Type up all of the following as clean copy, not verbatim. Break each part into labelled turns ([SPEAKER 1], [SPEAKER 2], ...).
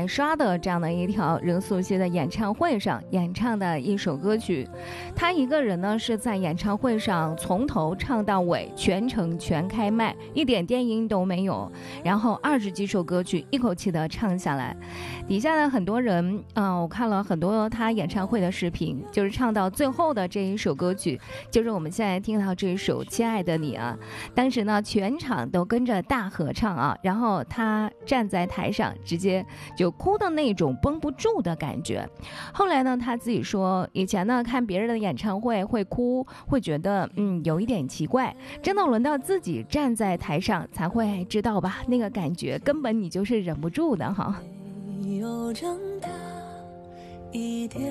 [SPEAKER 1] 刷的这样的一条任素汐的演唱会上演唱的一首歌曲。他一个人呢是在演唱会上从头唱到尾，全程全开麦，一点电音都没有，然后20几首歌曲一口气的唱下来。底下的很多人我看了很多他演唱会的视频，就是唱到最后的这一首歌曲，就是我们现在听到这一首亲爱的你啊。当时呢全场都跟着大合唱啊，然后他站在台上直接就哭的那种绷不住的感觉。后来呢他自己说，以前呢看别人的演唱会会哭，会觉得有一点奇怪，真的轮到自己站在台上才会知道吧，那个感觉根本你就是忍不住的哈。
[SPEAKER 2] 没有长大一点，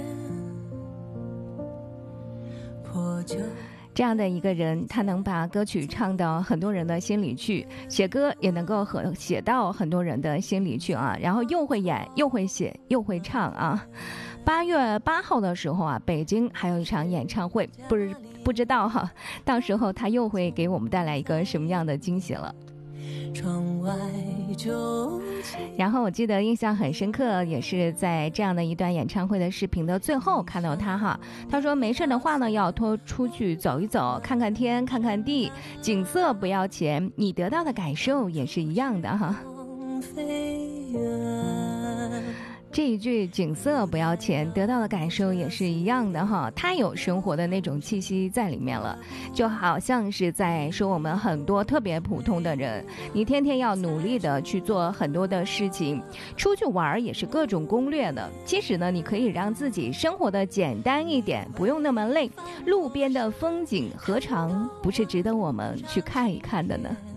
[SPEAKER 2] 破旧
[SPEAKER 1] 这样的一个人，他能把歌曲唱到很多人的心里去，写歌也能够写到很多人的心里去啊，然后又会演又会写又会唱啊。8月8号的时候啊，北京还有一场演唱会，不知道哈，到时候他又会给我们带来一个什么样的惊喜了。
[SPEAKER 2] 窗外就
[SPEAKER 1] 然后我记得印象很深刻，也是在这样的一段演唱会的视频的最后看到他哈，他说没事的话呢要多出去走一走，看看天看看地，景色不要钱，你得到的感受也是一样的哈。这一句景色不要钱，得到的感受也是一样的哈，太有生活的那种气息在里面了，就好像是在说我们很多特别普通的人，你天天要努力的去做很多的事情，出去玩也是各种攻略的，其实呢你可以让自己生活的简单一点，不用那么累，路边的风景何尝不是值得我们去看一看的呢？